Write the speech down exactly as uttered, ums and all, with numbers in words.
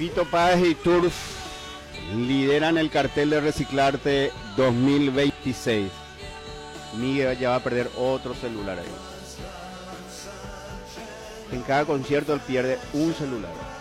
Fito Páez y Turf lideran el cartel de Reciclarte dos mil veintiséis. Miguel ya va a perder otro celular ahí. En cada concierto él pierde un celular.